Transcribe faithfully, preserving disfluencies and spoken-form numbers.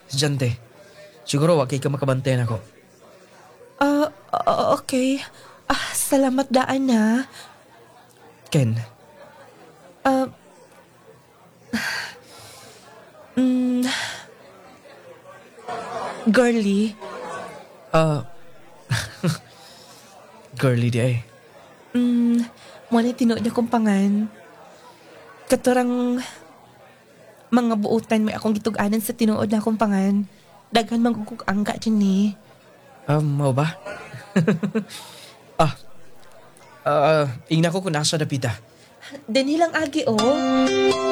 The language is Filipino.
Estudyante. Siguro wag kay ka makabantayan ako. Ah, uh, okay. Ah, salamat daan na. Ken, Ah, mm, girly. ah, girly di ay. Mm, muna tinuod na kong pangan. Katurang mga buutan may akong gituganan sa tinuod na akong pangan. Daghan manggugug angga dyan ni. Um, mau ba? ah, ah, ingna ko kung nasa dapita. Dani lang agi oh.